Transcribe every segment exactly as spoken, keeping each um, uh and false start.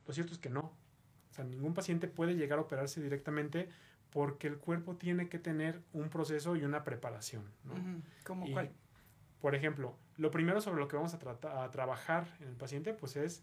lo cierto es que no. O sea, ningún paciente puede llegar a operarse directamente porque el cuerpo tiene que tener un proceso y una preparación, ¿no? Uh-huh. ¿Cómo y, cuál? Por ejemplo, lo primero sobre lo que vamos a, trata, a trabajar en el paciente, pues es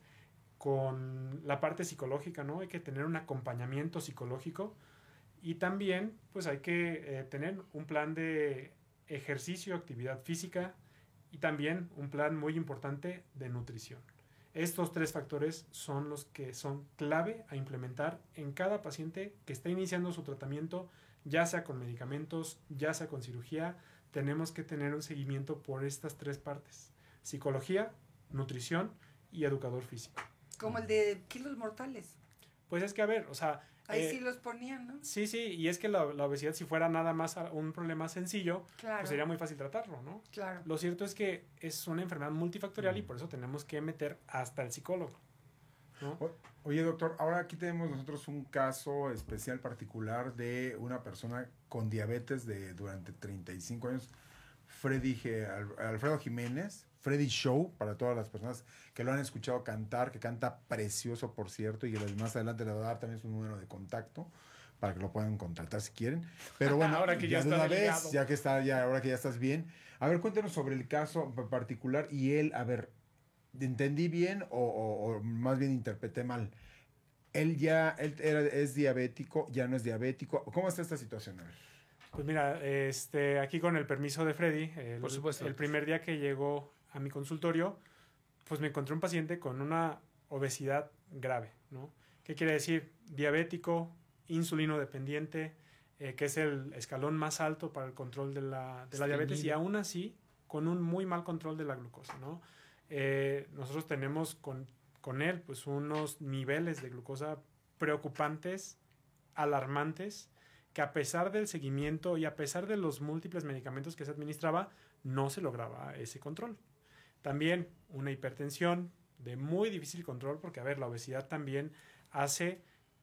con la parte psicológica, ¿no? Hay que tener un acompañamiento psicológico y también, pues hay que eh, tener un plan de ejercicio, actividad física y también un plan muy importante de nutrición. Estos tres factores son los que son clave a implementar en cada paciente que está iniciando su tratamiento, ya sea con medicamentos, ya sea con cirugía. Tenemos que tener un seguimiento por estas tres partes: psicología, nutrición y educador físico. Como el de Kilos Mortales. Pues es que, a ver, o sea... Ahí eh, sí los ponían, ¿no? Sí, sí, y es que la, la obesidad, si fuera nada más un problema sencillo, claro. pues sería muy fácil tratarlo, ¿no? Claro. Lo cierto es que es una enfermedad multifactorial y por eso tenemos que meter hasta el psicólogo, ¿no? O, oye, doctor, ahora aquí tenemos nosotros un caso especial particular de una persona con diabetes de durante treinta y cinco años, Freddy, Alfredo Jiménez, Freddy Show, para todas las personas que lo han escuchado cantar, que canta precioso, por cierto, y más adelante le voy a dar también su número de contacto para que lo puedan contactar si quieren. Pero bueno, ahora que ya, ya de está una delegado. vez, ya que está, ya ahora que ya estás bien, a ver, cuéntanos sobre el caso particular y él, a ver, ¿entendí bien o, o, o más bien interpreté mal? Él ya, él era, es diabético, ya no es diabético. ¿Cómo está esta situación? A ver. Pues mira, este, aquí con el permiso de Freddy, el, por supuesto, el primer día que llegó a mi consultorio, pues me encontré un paciente con una obesidad grave, ¿no? ¿Qué quiere decir? Diabético, insulino dependiente, eh, que es el escalón más alto para el control de la, de la diabetes, y aún así con un muy mal control de la glucosa, ¿no? Eh, nosotros tenemos con, con él pues unos niveles de glucosa preocupantes, alarmantes, que a pesar del seguimiento y a pesar de los múltiples medicamentos que se administraba, no se lograba ese control. También una hipertensión de muy difícil control, porque, a ver, la obesidad también hace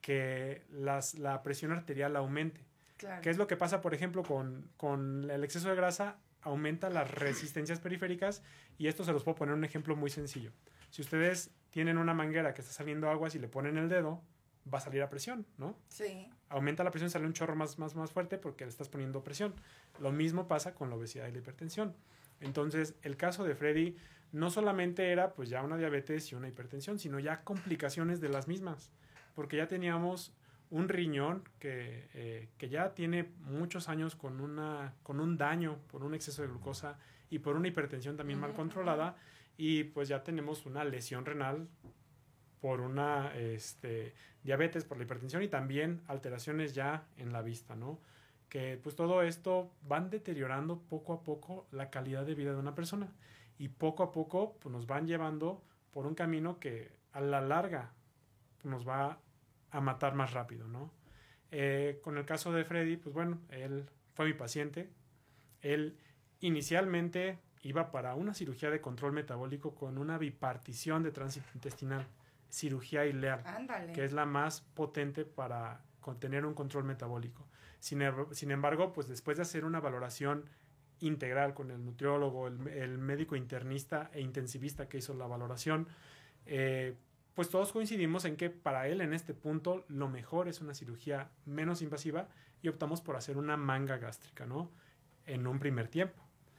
que las, la presión arterial aumente. Claro. ¿Qué es lo que pasa, por ejemplo, con, con el exceso de grasa? Aumenta las resistencias periféricas, y esto se los puedo poner un ejemplo muy sencillo. Si ustedes tienen una manguera que está saliendo agua, si le ponen el dedo, va a salir a presión, ¿no? Sí. Aumenta la presión, sale un chorro más, más, más fuerte porque le estás poniendo presión. Lo mismo pasa con la obesidad y la hipertensión. Entonces, el caso de Freddy no solamente era pues ya una diabetes y una hipertensión, sino ya complicaciones de las mismas, porque ya teníamos un riñón que, eh, que ya tiene muchos años con, una, con un daño por un exceso de glucosa y por una hipertensión también uh-huh. mal controlada, y pues ya tenemos una lesión renal por una este, diabetes, por la hipertensión, y también alteraciones ya en la vista, ¿no? Que pues todo esto van deteriorando poco a poco la calidad de vida de una persona, y poco a poco pues, nos van llevando por un camino que a la larga pues, nos va a matar más rápido, ¿no? Eh, con el caso de Freddy, pues bueno, él fue mi paciente. Él inicialmente iba para una cirugía de control metabólico con una bipartición de tránsito intestinal, cirugía ileal, Ándale. que es la más potente para tener un control metabólico. Sin, sin embargo, pues después de hacer una valoración integral con el nutriólogo, el, el médico internista e intensivista que hizo la valoración, eh, pues todos coincidimos en que para él en este punto lo mejor es una cirugía menos invasiva, y optamos por hacer una manga gástrica, ¿no? En un primer tiempo.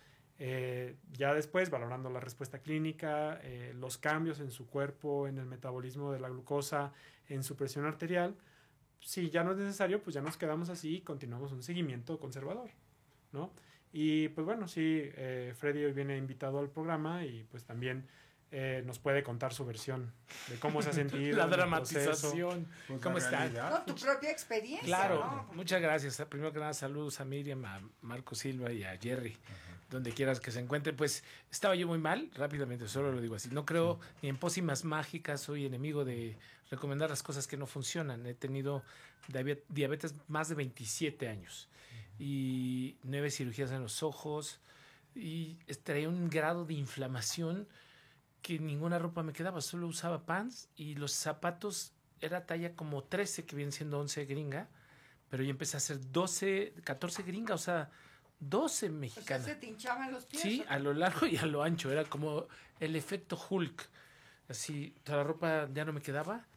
Eh, ya después, valorando la respuesta clínica, eh, los cambios en su cuerpo, en el metabolismo de la glucosa, en su presión arterial, si ya no es necesario, pues ya nos quedamos así y continuamos un seguimiento conservador, ¿no? Y pues bueno, sí, eh, Freddy hoy viene invitado al programa y pues también eh, nos puede contar su versión de cómo se ha sentido. La dramatización. Pues ¿Cómo está? No, tu propia experiencia. Claro, ¿no? Muchas gracias. Primero que nada, saludos a Miriam, a Marco Silva y a Jerry, uh-huh. donde quieras que se encuentre. Pues estaba yo muy mal, rápidamente, solo lo digo así. No creo sí. ni en pócimas mágicas, soy enemigo de recomendar las cosas que no funcionan. He tenido diabetes más de veintisiete años uh-huh. y nueve cirugías en los ojos, y traía un grado de inflamación que ninguna ropa me quedaba, solo usaba pants, y los zapatos era talla como trece, que viene siendo once gringa, pero yo empecé a hacer doce, catorce gringa, o sea, doce mexicana. O sea, se te hinchaban los pies. Sí, a lo largo y a lo ancho, era como el efecto Hulk. Así, toda la ropa ya no me quedaba,